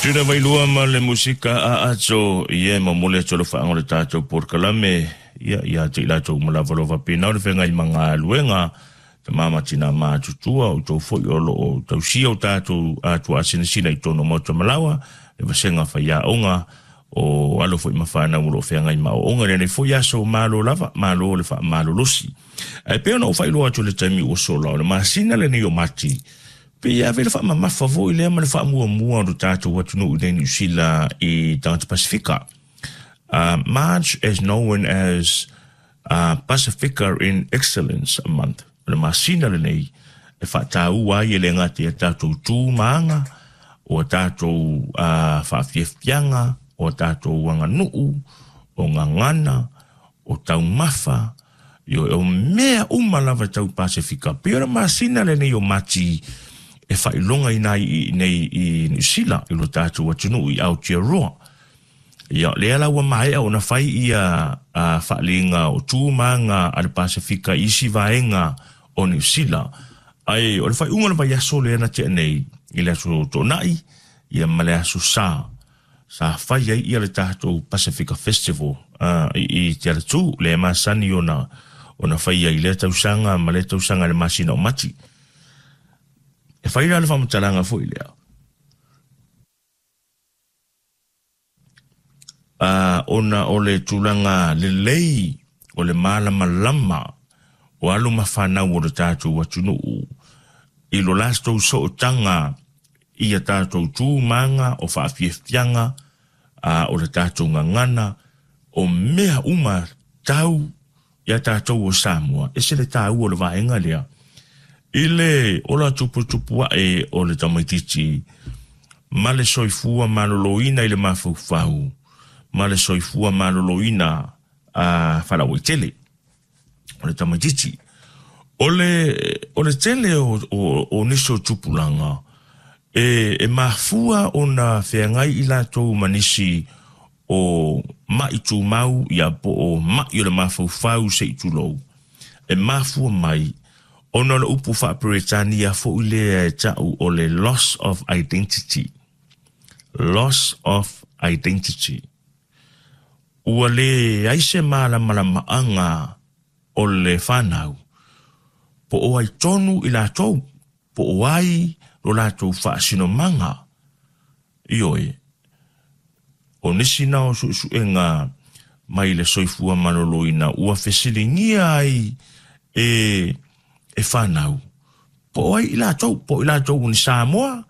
Tuna vailua ma le musika a ato ie ma mole tolo whaango le tātou porkalame ia te ilatou malavalova pina o le whenga I mga luenga te mamatina mātutua o tau fwoi olo o tau sia o tātou atua asina I tono mauta malawa le vasenga whaia onga o alo fwoi mawhana ulo whenga I mao onga rene fwoi aso malo lava malo le wha malo losi peo na o whailua atu le taimi o sola o le masina le ni o mati pe ia vele fa mama favor ile ma le fa mua do tato what no in New Zealand I down Pacifica. March is known as Pacifica in Excellence month. Le masina le nei e fa tau wa ile ngati tato tu manga o tato fa fianga o tato wanga nuu o ngangana o tau mafa yo o mea lava tau Pacifica pe le masina le nei o mati e whailonga I New Zealand I lo tātou atunu I Aotearoa. Ia lea laua mai o na whai ia whalinga o tūmanga al Pasifika isi vaenga o New Zealand. Ai, o le whai unga na vai aso lea na te nei I le aso tonai, ia male aso sa whai ai ia le tātou Pacifica Festival I te aratu lea masani o na whai ai le tausanga ma le tausanga le masina o mati. E whaira le whamataranga fo I lea. Ona o le tūlanga le lei o le malama lama o alu mawhanau o le tātou atunuu. I lo lastou so o tanga I a tātou tūmanga o whaafiafianga o le tātou ngangana o mea uma tau I a tātou o Samoa. E se le tāu o le vaenga lea. Ile ola tupu o le tamaitichi ma le soifua maloloina I le mafufau ma le soifua maloloina whalawaitele o le tamaitichi o le tele o niso tupulanga e mafua o na whengai I latou manisi o maitu mau ia po o mai o le mafufau se itulou e mafua mai Ona le upu whaaperetania fo ule tau o le loss of identity. Loss of identity. Ua le aise malamaanga o le whanau. Po o ai tonu I lātou. Po o ai lo lātou whaasino manga. Ioe. O nisina o suenga mai le soifua manoloina. Ua whesilingia ai e whanau. Po ai I lātou ni Samoa,